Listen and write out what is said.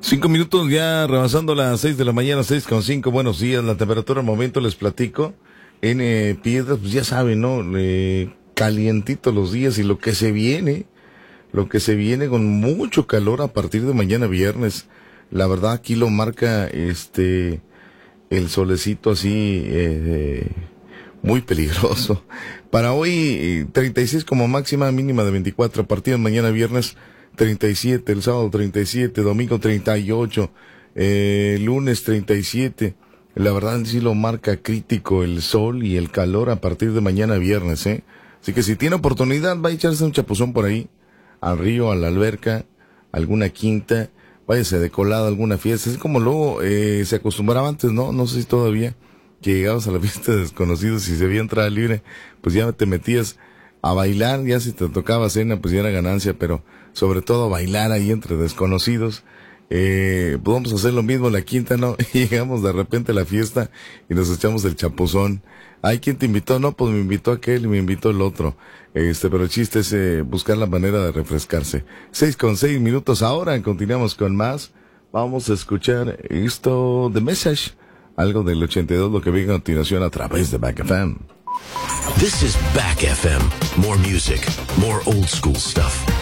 5 minutos ya rebasando las 6 de la mañana, 6:05. Buenos días. La temperatura al momento les platico. En Piedras, pues ya saben, ¿no? Calientito los días y lo que se viene con mucho calor a partir de mañana viernes. La verdad aquí lo marca el solecito así muy peligroso. Para hoy 36 como máxima, mínima de 24. A partir de mañana viernes 37, el sábado 37, domingo 38, lunes 37. La verdad sí lo marca crítico el sol y el calor a partir de mañana viernes, ¿eh? Así que si tiene oportunidad, va a echarse un chapuzón por ahí, al río, a la alberca, alguna quinta, váyase de colada a alguna fiesta. Es como luego se acostumbraba antes, ¿no? No sé si todavía, que llegabas a la fiesta de desconocidos y se veía entrada libre, pues ya te metías a bailar, ya si te tocaba cena, pues ya era ganancia, pero sobre todo a bailar ahí entre desconocidos. Podemos hacer lo mismo en la quinta, ¿no? Y llegamos de repente a la fiesta y nos echamos el chapuzón. Ay, ¿quién te invitó? No, pues me invitó aquel y me invitó el otro. Pero el chiste es buscar la manera de refrescarse. 6:06 ahora, continuamos con más. Vamos a escuchar esto, The Message, algo del 82, lo que viene a continuación a través de Back FM. This is Back FM. More music, more old school stuff.